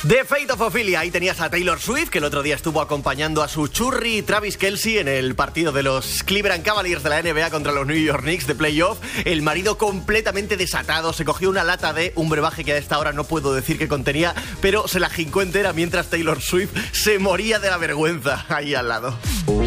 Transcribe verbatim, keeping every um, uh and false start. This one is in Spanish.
The Fate of Ophelia, ahí tenías a Taylor Swift, que el otro día estuvo acompañando a su churri Travis Kelce en el partido de los Cleveland Cavaliers de la N B A contra los New York Knicks de playoff. El marido completamente desatado, se cogió una lata de un brebaje que a esta hora no puedo decir que contenía, pero se la jincó entera mientras Taylor Swift se moría de la vergüenza ahí al lado.